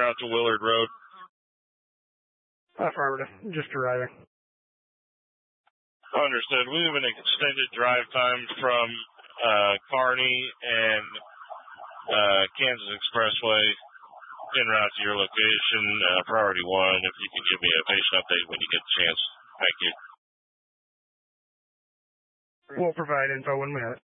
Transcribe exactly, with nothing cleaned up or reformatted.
out to Willard Road. Affirmative. Just arriving. Understood. We have an extended drive time from uh, Kearney and uh, Kansas Expressway en route to your location. Uh, priority one, if you can give me a patient update when you get the chance. Thank you. We'll provide info when we have it.